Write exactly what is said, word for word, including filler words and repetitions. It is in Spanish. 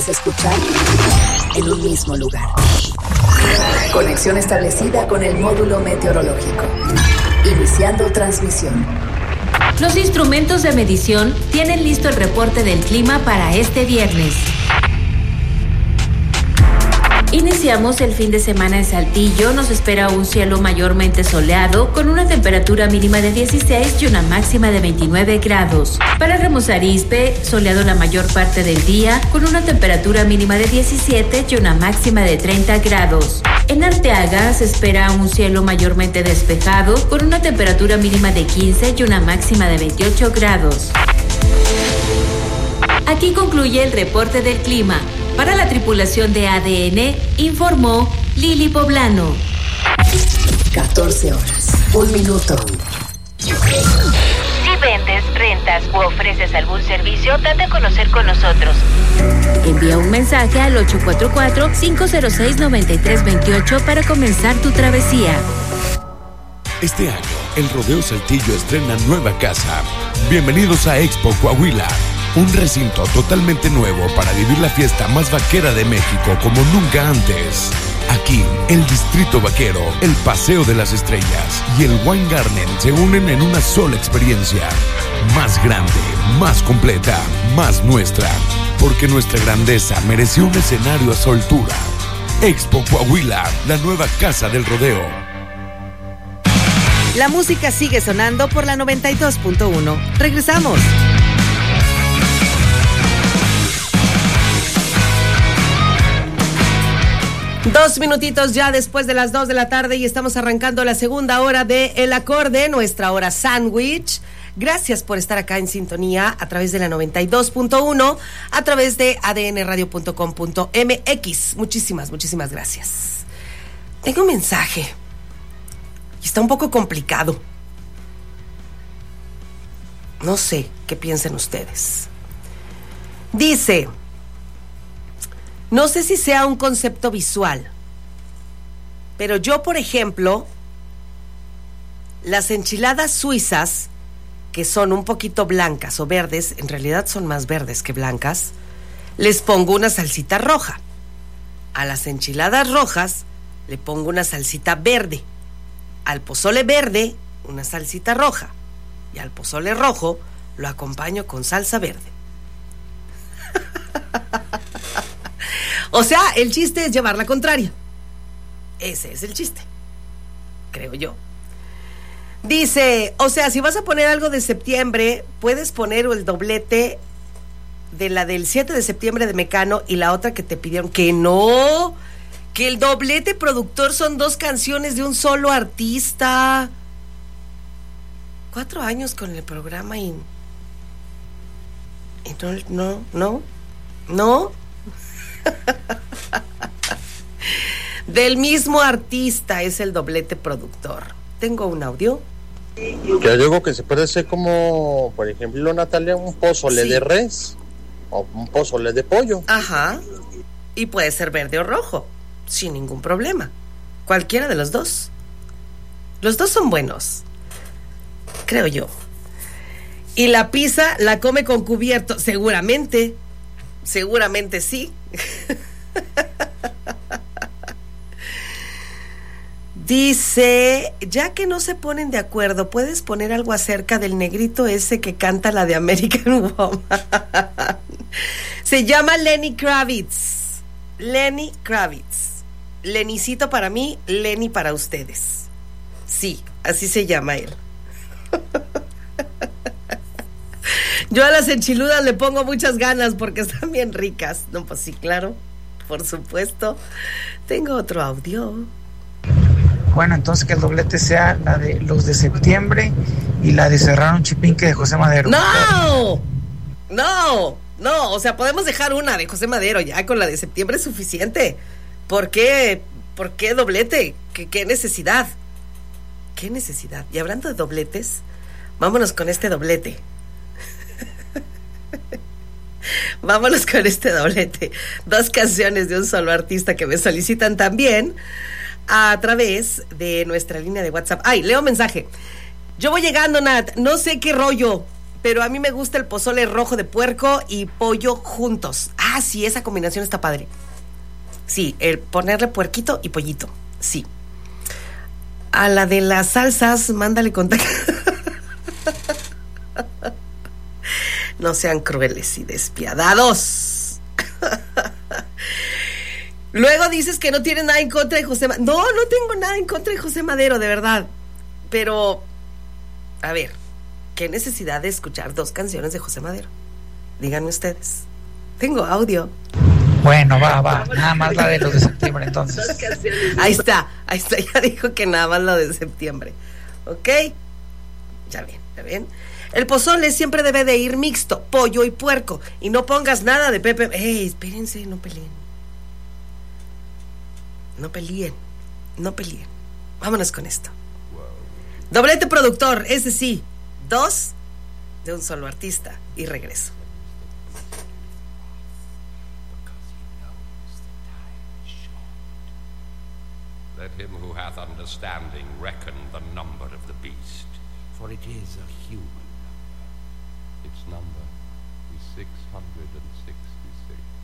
Escuchar en un mismo lugar. Conexión establecida con el módulo meteorológico. Iniciando transmisión. Los instrumentos de medición tienen listo el reporte del clima para este viernes. Iniciamos el fin de semana en Saltillo. Nos espera un cielo mayormente soleado con una temperatura mínima de dieciséis y una máxima de veintinueve grados. Para Ramos Arizpe, soleado la mayor parte del día con una temperatura mínima de diecisiete y una máxima de treinta grados. En Arteaga se espera un cielo mayormente despejado con una temperatura mínima de quince y una máxima de veintiocho grados. Aquí concluye el reporte del clima. Para la tripulación de A D N, informó Lili Poblano. catorce horas, un minuto. Si vendes, rentas u ofreces algún servicio, date a conocer con nosotros. Envía un mensaje al ocho cuatro cuatro, cinco cero seis, nueve tres dos ocho para comenzar tu travesía. Este año, el Rodeo Saltillo estrena nueva casa. Bienvenidos a Expo Coahuila. Un recinto totalmente nuevo para vivir la fiesta más vaquera de México como nunca antes. Aquí, el Distrito Vaquero, el Paseo de las Estrellas y el Wine Garden se unen en una sola experiencia. Más grande, más completa, más nuestra. Porque nuestra grandeza mereció un escenario a su altura. Expo Coahuila, la nueva casa del rodeo. La música sigue sonando por la noventa y dos punto uno. Regresamos. Dos minutitos ya después de las dos de la tarde y estamos arrancando la segunda hora de El Acorde, nuestra hora sándwich. Gracias por estar acá en sintonía a través de la noventa y dos punto uno, a través de a d n radio punto com punto m x. Muchísimas, muchísimas gracias. Tengo un mensaje y está un poco complicado. No sé qué piensen ustedes. Dice... No sé si sea un concepto visual, pero yo, por ejemplo, las enchiladas suizas, que son un poquito blancas o verdes, en realidad son más verdes que blancas, les pongo una salsita roja. A las enchiladas rojas le pongo una salsita verde. Al pozole verde, una salsita roja. Y al pozole rojo lo acompaño con salsa verde. O sea, el chiste es llevar la contraria. Ese es el chiste, creo yo. Dice, o sea, si vas a poner algo de septiembre, puedes poner el doblete de la del siete de septiembre de Mecano y la otra que te pidieron. Que no, que el doblete productor son dos canciones de un solo artista. Cuatro años con el programa y... y no, no, no, no. Del mismo artista es el doblete productor. Tengo un audio. Yo digo que se puede hacer como, por ejemplo, Natalia, un pozole sí. de res o un pozole de pollo. Ajá. Y puede ser verde o rojo, sin ningún problema. Cualquiera de los dos. Los dos son buenos, creo yo. Y la pizza la come con cubierto, seguramente. Seguramente sí. Dice, ya que no se ponen de acuerdo, ¿puedes poner algo acerca del negrito ese que canta la de American Woman? Se llama Lenny Kravitz. Lenny Kravitz. Lenicito para mí, Lenny para ustedes. Sí, así se llama él. Yo a las enchiludas le pongo muchas ganas porque están bien ricas. No, pues sí, claro, por supuesto. Tengo otro audio. Bueno, entonces que el doblete sea la de los de septiembre y la de cerrar un chipinque de José Madero. ¡No! No, no, o sea, podemos dejar una de José Madero, ya con la de septiembre es suficiente. ¿Por qué? ¿Por qué doblete? ¿Qué, qué necesidad? ¿Qué necesidad? Y hablando de dobletes, vámonos con este doblete. Vámonos con este doblete. Dos canciones de un solo artista que me solicitan también a través de nuestra línea de WhatsApp. Ay, leo mensaje. Yo voy llegando, Nat. No sé qué rollo, pero a mí me gusta el pozole rojo de puerco y pollo juntos. Ah, sí, esa combinación está padre. Sí, el ponerle puerquito y pollito, sí. A la de las salsas, mándale contacto. No sean crueles y despiadados. Luego dices que no tienes nada en contra de José Madero. No, no tengo nada en contra de José Madero, de verdad. Pero, a ver, ¿qué necesidad de escuchar dos canciones de José Madero? Díganme ustedes. Tengo audio. Bueno, va, va. Nada más la de los de septiembre, entonces. Ahí está, ahí está. Ya dijo que nada más la de septiembre. ¿Ok? Ya bien, ya bien. El pozole siempre debe de ir mixto, pollo y puerco. Y no pongas nada de pepe. ¡Ey, espérense! No peleen. No peleen. No peleen. Vámonos con esto. Doblete productor, ese sí. Dos de un solo artista. Y regreso. Let him who hath understanding reckon the number of the beast, for it is a human number. Its number is six hundred and sixty-six.